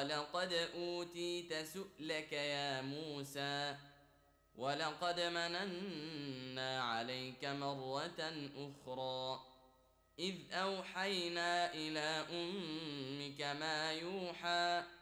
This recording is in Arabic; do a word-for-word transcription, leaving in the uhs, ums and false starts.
ولقد أوتيت سؤلك يا موسى ولقد مننا عليك مرة أخرى إذ أوحينا إلى أمك ما يوحى